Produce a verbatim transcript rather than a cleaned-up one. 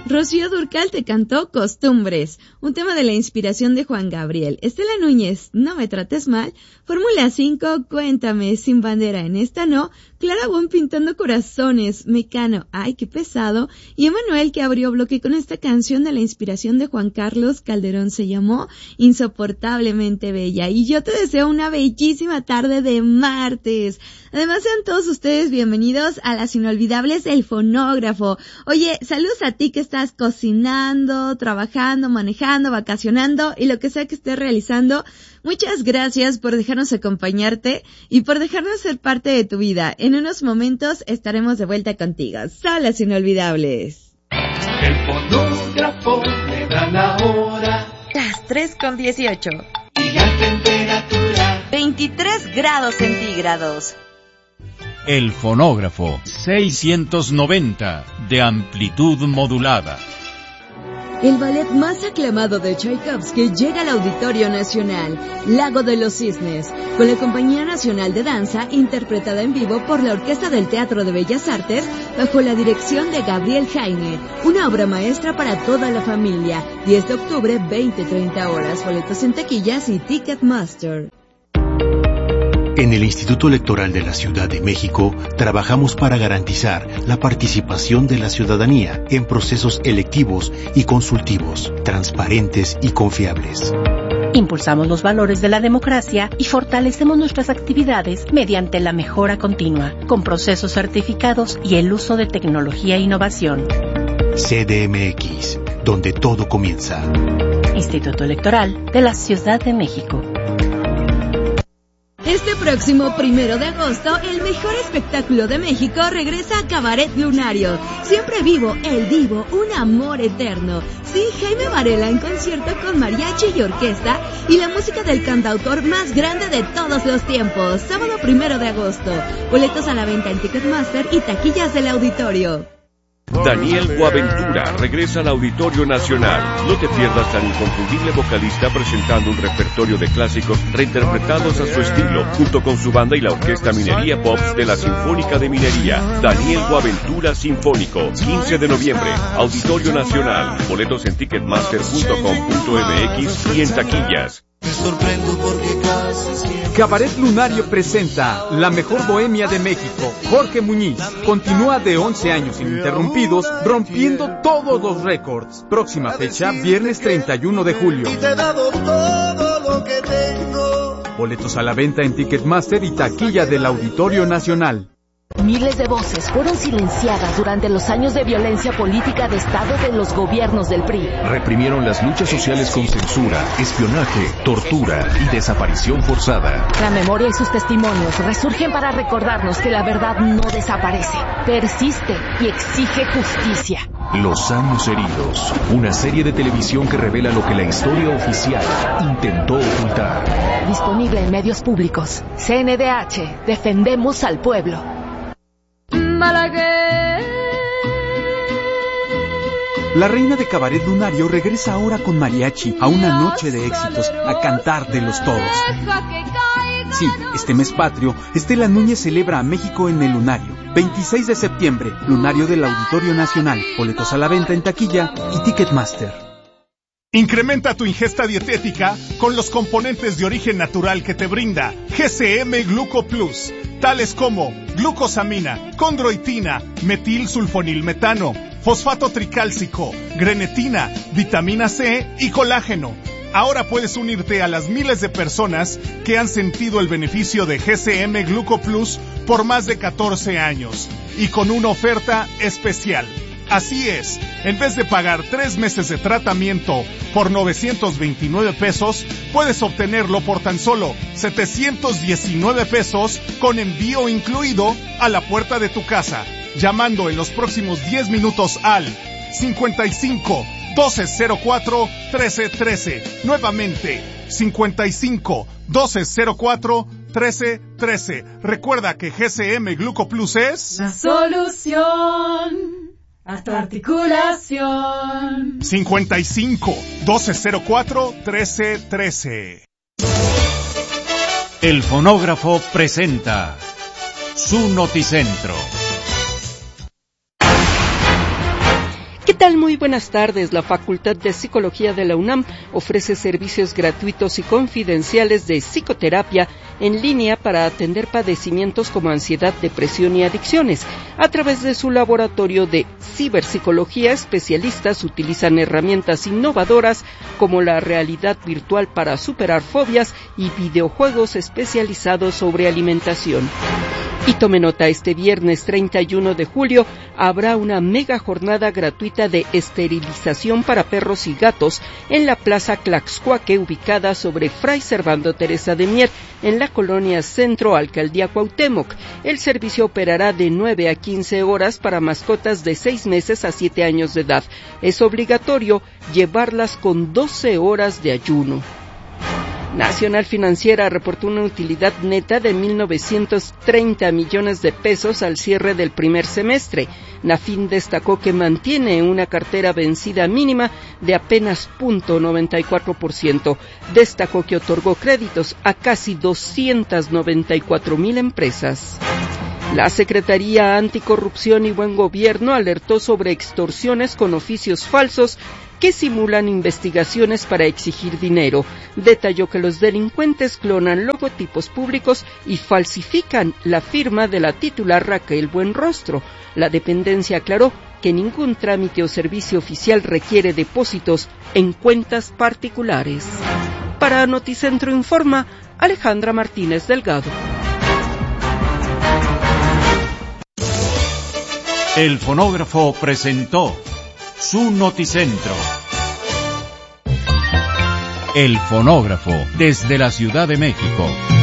Rocío Dúrcal te cantó Costumbres, un tema de la inspiración de Juan Gabriel. Estela Núñez, No me trates mal. Fórmula cinco, Cuéntame, Sin bandera, en esta no. Clara Bon, Pintando corazones. Mecano, ay, qué pesado. Y Emanuel, que abrió bloque con esta canción de la inspiración de Juan Carlos Calderón, se llamó Insoportablemente Bella. Y yo te deseo una bellísima tarde de martes. Además, sean todos ustedes bienvenidos a las inolvidables El Fonógrafo. Oye, saludos a ti que estás cocinando, trabajando, manejando, vacacionando y lo que sea que estés realizando. Muchas gracias por dejarnos acompañarte y por dejarnos ser parte de tu vida. En unos momentos estaremos de vuelta contigo. Son las inolvidables. El fonógrafo le da la hora. Las tres con dieciocho. Y la temperatura. veintitrés grados centígrados. El fonógrafo seiscientos noventa de amplitud modulada. El ballet más aclamado de Tchaikovsky llega al Auditorio Nacional, Lago de los Cisnes, con la Compañía Nacional de Danza, interpretada en vivo por la Orquesta del Teatro de Bellas Artes, bajo la dirección de Gabriel Jaime. Una obra maestra para toda la familia. diez de octubre, veinte treinta horas. Boletos en taquillas y Ticketmaster. En el Instituto Electoral de la Ciudad de México, trabajamos para garantizar la participación de la ciudadanía en procesos electivos y consultivos, transparentes y confiables. Impulsamos los valores de la democracia y fortalecemos nuestras actividades mediante la mejora continua, con procesos certificados y el uso de tecnología e innovación. C D M X, donde todo comienza. Instituto Electoral de la Ciudad de México. Este próximo primero de agosto, el mejor espectáculo de México regresa a Cabaret Lunario. Siempre vivo, el divo, un amor eterno. Sí, Jaime Varela en concierto con mariachi y orquesta y la música del cantautor más grande de todos los tiempos. Sábado primero de agosto. Boletos a la venta en Ticketmaster y taquillas del auditorio. Daniel Boaventura regresa al Auditorio Nacional. No te pierdas al inconfundible vocalista presentando un repertorio de clásicos reinterpretados a su estilo, junto con su banda y la Orquesta Minería Pops de la Sinfónica de Minería. Daniel Boaventura Sinfónico, quince de noviembre, Auditorio Nacional. Boletos en ticketmaster punto com punto m x y en taquillas. Me sorprendo porque casi siempre... Cabaret Lunario presenta La Mejor Bohemia de México. Jorge Muñiz continúa de once años ininterrumpidos, rompiendo todos los récords. Próxima fecha, viernes treinta y uno de julio. Y te he dado todo lo que tengo. Boletos a la venta en Ticketmaster y taquilla del Auditorio Nacional. Miles de voces fueron silenciadas durante los años de violencia política de Estado de los gobiernos del P R I. Reprimieron las luchas sociales con censura, espionaje, tortura y desaparición forzada. La memoria y sus testimonios resurgen para recordarnos que la verdad no desaparece, persiste y exige justicia. Los años heridos, una serie de televisión que revela lo que la historia oficial intentó ocultar. Disponible en medios públicos. C N D H, defendemos al pueblo. La reina de Cabaret Lunario regresa ahora con mariachi a una noche de éxitos, a cantar de los todos. Sí, este mes patrio, Estela Núñez celebra a México en el Lunario. veintiséis de septiembre, Lunario del Auditorio Nacional. Boletos a la venta en taquilla y Ticketmaster. Incrementa tu ingesta dietética con los componentes de origen natural que te brinda G C M Gluco Plus, tales como glucosamina, condroitina, metilsulfonilmetano, fosfato tricálcico, grenetina, vitamina C y colágeno. Ahora puedes unirte a las miles de personas que han sentido el beneficio de G C M Gluco Plus por más de catorce años y con una oferta especial. Así es, en vez de pagar tres meses de tratamiento por novecientos veintinueve pesos, puedes obtenerlo por tan solo setecientos diecinueve pesos con envío incluido a la puerta de tu casa, llamando en los próximos diez minutos al cincuenta y cinco, doce cero cuatro, trece trece. Nuevamente, cincuenta y cinco, doce cero cuatro, trece trece. Recuerda que G C M Gluco Plus es la solución a tu articulación. cincuenta y cinco, doce cero cuatro, trece trece. El Fonógrafo presenta su Noticentro. ¿Qué tal? Muy buenas tardes. La Facultad de Psicología de la UNAM ofrece servicios gratuitos y confidenciales de psicoterapia en línea para atender padecimientos como ansiedad, depresión y adicciones. A través de su laboratorio de ciberpsicología, especialistas utilizan herramientas innovadoras como la realidad virtual para superar fobias y videojuegos especializados sobre alimentación. Y tome nota, este viernes treinta y uno de julio habrá una mega jornada gratuita de esterilización para perros y gatos en la Plaza Tlaxcuaque, ubicada sobre Fray Servando Teresa de Mier, en la colonia Centro, Alcaldía Cuauhtémoc. El servicio operará de nueve a quince horas para mascotas de seis meses a siete años de edad. Es obligatorio llevarlas con doce horas de ayuno. Nacional Financiera reportó una utilidad neta de mil novecientos treinta millones de pesos al cierre del primer semestre. Nafin destacó que mantiene una cartera vencida mínima de apenas cero punto noventa y cuatro por ciento. Destacó que otorgó créditos a casi doscientas noventa y cuatro mil empresas. La Secretaría Anticorrupción y Buen Gobierno alertó sobre extorsiones con oficios falsos que simulan investigaciones para exigir dinero. Detalló que los delincuentes clonan logotipos públicos y falsifican la firma de la titular Raquel Buenrostro. La dependencia aclaró que ningún trámite o servicio oficial requiere depósitos en cuentas particulares. Para Noticentro Informa, Alejandra Martínez Delgado. El fonógrafo presentó su Noticentro. El fonógrafo, desde la Ciudad de México.